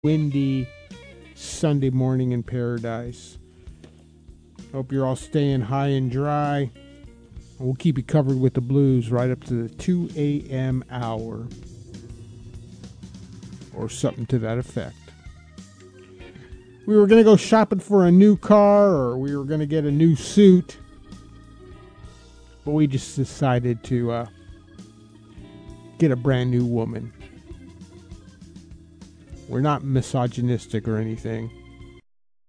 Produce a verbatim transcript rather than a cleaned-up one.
windy Sunday morning in paradise. Hope you're all staying high and dry. We'll keep you covered with the blues right up to the two a.m. hour. Or something to that effect. We were going to go shopping for a new car, or we were going to get a new suit. But we just decided to uh, get a brand new woman. We're not misogynistic or anything.